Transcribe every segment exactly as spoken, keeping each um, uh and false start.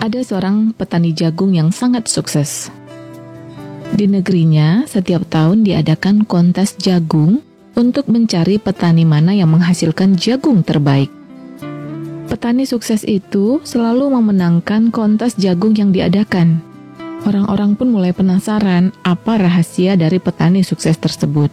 Ada seorang petani jagung yang sangat sukses. Di negerinya, setiap tahun diadakan kontes jagung untuk mencari petani mana yang menghasilkan jagung terbaik. Petani sukses itu selalu memenangkan kontes jagung yang diadakan. Orang-orang pun mulai penasaran apa rahasia dari petani sukses tersebut.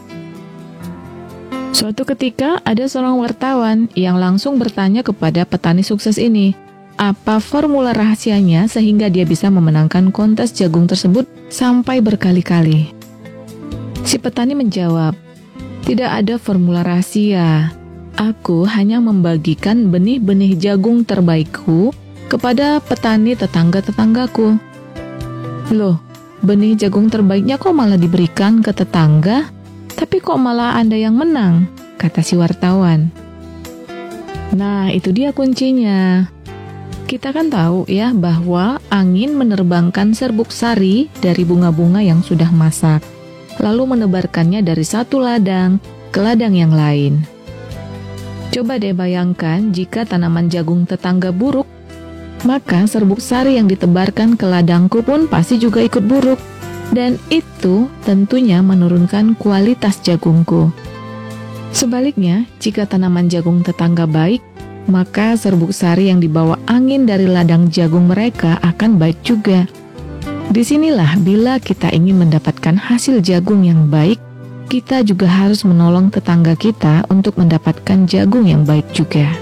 Suatu ketika, ada seorang wartawan yang langsung bertanya kepada petani sukses ini, apa formula rahasianya sehingga dia bisa memenangkan kontes jagung tersebut sampai berkali-kali. Si petani menjawab, tidak ada formula rahasia. Aku hanya membagikan benih-benih jagung terbaikku kepada petani tetangga-tetanggaku. Loh, benih jagung terbaiknya kok malah diberikan ke tetangga? Tapi kok malah Anda yang menang? Kata si wartawan. Nah, itu dia kuncinya. Kita kan tahu ya bahwa angin menerbangkan serbuk sari dari bunga-bunga yang sudah masak, lalu menebarkannya dari satu ladang ke ladang yang lain. Coba deh bayangkan jika tanaman jagung tetangga buruk, maka serbuk sari yang ditebarkan ke ladangku pun pasti juga ikut buruk. Dan itu tentunya menurunkan kualitas jagungku. Sebaliknya, jika tanaman jagung tetangga baik, maka serbuk sari yang dibawa angin dari ladang jagung mereka akan baik juga. Disinilah bila kita ingin mendapatkan hasil jagung yang baik, kita juga harus menolong tetangga kita untuk mendapatkan jagung yang baik juga.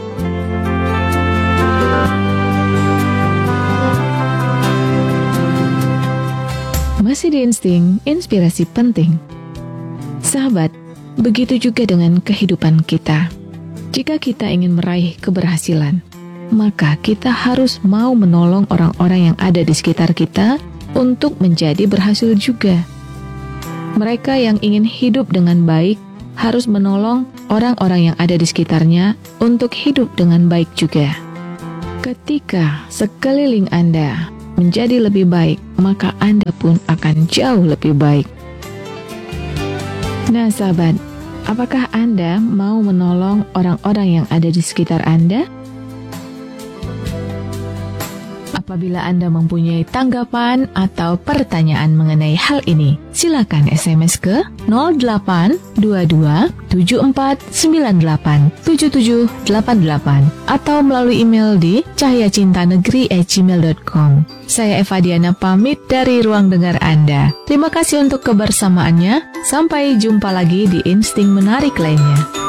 Masih di Insting, inspirasi penting. Sahabat, begitu juga dengan kehidupan kita. Jika kita ingin meraih keberhasilan, maka kita harus mau menolong orang-orang yang ada di sekitar kita untuk menjadi berhasil juga. Mereka yang ingin hidup dengan baik harus menolong orang-orang yang ada di sekitarnya untuk hidup dengan baik juga. Ketika sekeliling Anda menjadi lebih baik, maka Anda pun akan jauh lebih baik. Nah, sahabat, apakah Anda mau menolong orang-orang yang ada di sekitar Anda? Apabila Anda mempunyai tanggapan atau pertanyaan mengenai hal ini, silakan S M S ke nol delapan dua dua tujuh empat sembilan delapan tujuh tujuh delapan delapan atau melalui email di cahyacintanegeri at gmail dot com. Saya Eva Diana pamit dari ruang dengar Anda. Terima kasih untuk kebersamaannya. Sampai jumpa lagi di Insting Menarik lainnya.